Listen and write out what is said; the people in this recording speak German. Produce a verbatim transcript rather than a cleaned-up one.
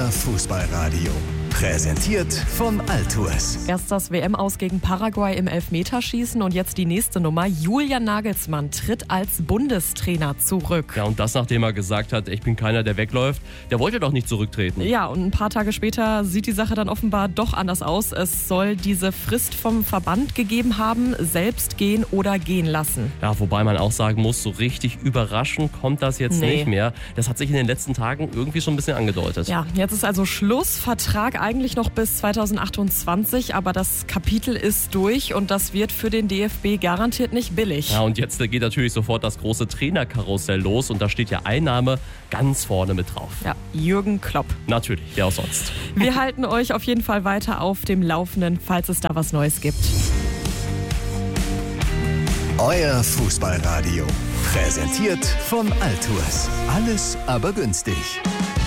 Euer Fußballradio. Präsentiert von Altours. Erst das W M-Aus gegen Paraguay im Elfmeterschießen und jetzt die nächste Nummer. Julian Nagelsmann tritt als Bundestrainer zurück. Ja, und das, nachdem er gesagt hat, ich bin keiner, der wegläuft. Der wollte doch nicht zurücktreten. Ja, und ein paar Tage später sieht die Sache dann offenbar doch anders aus. Es soll diese Frist vom Verband gegeben haben, selbst gehen oder gehen lassen. Ja, wobei man auch sagen muss, so richtig überraschend kommt das jetzt Nee. nicht mehr. Das hat sich in den letzten Tagen irgendwie schon ein bisschen angedeutet. Ja, jetzt ist also Schluss. Vertrag eigentlich noch bis zweitausendachtundzwanzig, aber das Kapitel ist durch und das wird für den D F B garantiert nicht billig. Ja, und jetzt geht natürlich sofort das große Trainerkarussell los und da steht ja ein Name ganz vorne mit drauf. Ja, Jürgen Klopp. Natürlich, wer auch sonst. Wir halten euch auf jeden Fall weiter auf dem Laufenden, falls es da was Neues gibt. Euer Fußballradio. Präsentiert von Altours. Alles aber günstig.